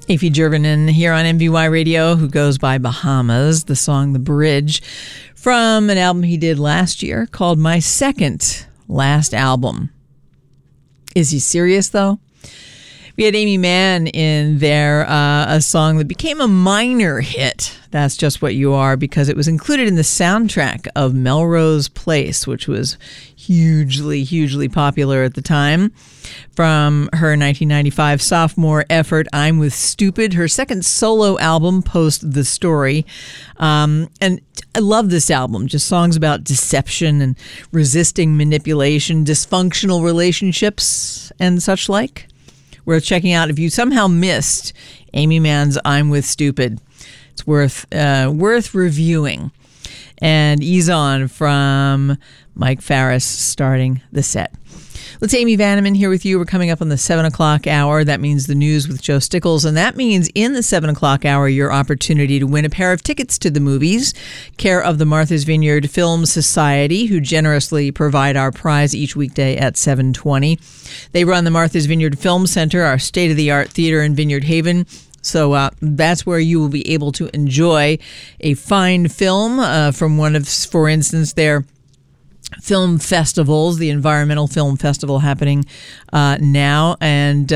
Afi Jervinen here on MVY Radio, who goes by Bahamas, the song The Bridge, from an album he did last year called My Second Last Album. Is he serious, though? We had Aimee Mann in there, a song that became a minor hit. That's Just What You Are, because it was included in the soundtrack of Melrose Place, which was hugely, hugely popular at the time. From her 1995 sophomore effort, I'm With Stupid, her second solo album post The Story. And I love this album, just songs about deception and resisting manipulation, dysfunctional relationships, and such like. Worth checking out if you somehow missed Aimee Mann's I'm With Stupid. It's worth reviewing. And Ease On from Mike Farris starting the set. Let's Amy Vanneman here with you. We're coming up on the 7 o'clock hour. That means the news with Joe Stickles. And that means in the 7 o'clock hour, your opportunity to win a pair of tickets to the movies, care of the Martha's Vineyard Film Society, who generously provide our prize each weekday at 7:20. They run the Martha's Vineyard Film Center, our state-of-the-art theater in Vineyard Haven. So that's where you will be able to enjoy a fine film from one of, for instance, their film festivals, the Environmental Film Festival happening now, and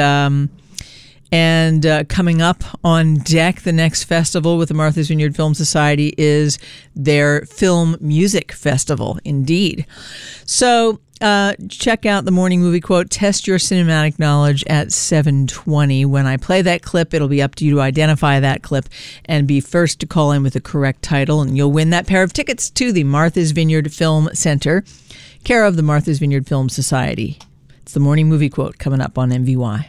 coming up on deck, the next festival with the Martha's Vineyard Film Society is their Film Music Festival, indeed. So check out the morning movie quote, test your cinematic knowledge at 7:20. When I play that clip, it'll be up to you to identify that clip and be first to call in with the correct title, and you'll win that pair of tickets to the Martha's Vineyard Film Center, care of the Martha's Vineyard Film Society. It's the morning movie quote coming up on MVY.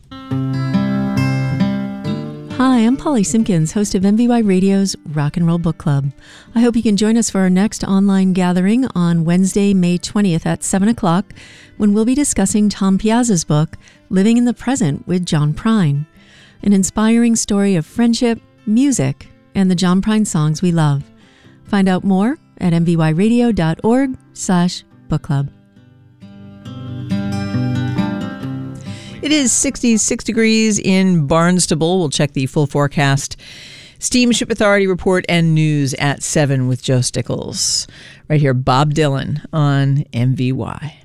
Hi, I'm Polly Simpkins, host of MVY Radio's Rock and Roll Book Club. I hope you can join us for our next online gathering on Wednesday, May 20th at 7 o'clock, when we'll be discussing Tom Piazza's book, Living in the Present with John Prine, an inspiring story of friendship, music, and the John Prine songs we love. Find out more at mvyradio.org/book club. It is 66 degrees in Barnstable. We'll check the full forecast, Steamship Authority report, and news at 7 with Joe Stickles. Right here, Bob Dylan on MVY.